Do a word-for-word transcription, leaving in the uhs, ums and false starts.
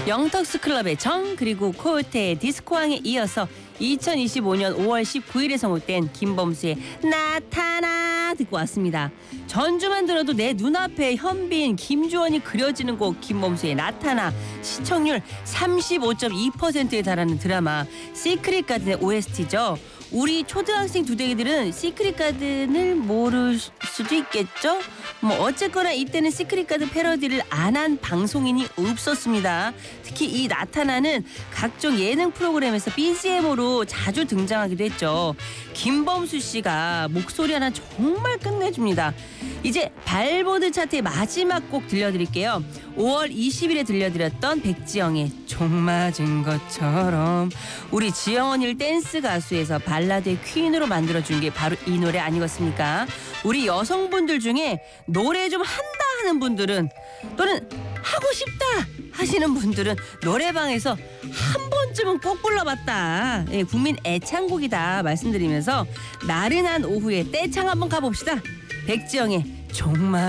영턱스 클럽의 정 그리고 코요태의 디스코왕에 이어서 이천이십오년 오월 십구일에 선곡된 김범수의 나타나 듣고 왔습니다. 전주만 들어도 내 눈앞에 현빈, 김주원이 그려지는 곡 김범수의 나타나 시청률 삼십오 점 이 퍼센트에 달하는 드라마 시크릿 가든의 오에스티죠. 우리 초등학생 두대기들은 시크릿 가든을 모를 수도 있겠죠? 뭐 어쨌거나 이때는 시크릿 가든 패러디를 안 한 방송인이 없었습니다. 특히 이 나타나는 각종 예능 프로그램에서 비지엠으로 자주 등장하기도 했죠. 김범수 씨가 목소리 하나 정말 끝내줍니다. 이제 발보드 차트의 마지막 곡 들려드릴게요. 오월 이십일에 들려드렸던 백지영의 종 맞은 것처럼. 우리 지영 언니를 댄스 가수에서 발라드의 퀸으로 만들어준 게 바로 이 노래 아니겠습니까? 우리 여성분들 중에 노래 좀 한다 하는 분들은 또는 하고 싶다 하시는 분들은 노래방에서 한 번쯤은 꼭 불러봤다. 예, 국민 애창곡이다 말씀드리면서 나른한 오후에 떼창 한번 가봅시다. 백지영의 정말